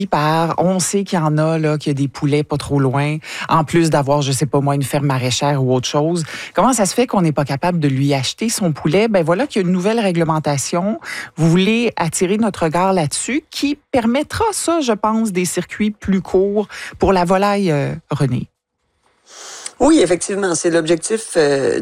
On sait qu'il y en a, là, qu'il y a des poulets pas trop loin, en plus d'avoir, je sais pas moi, une ferme maraîchère ou autre chose. Comment ça se fait qu'on n'est pas capable de lui acheter son poulet? Ben voilà qu'il y a une nouvelle réglementation. Vous voulez attirer notre regard là-dessus qui permettra ça, je pense, des circuits plus courts pour la volaille, René. Oui, effectivement, c'est l'objectif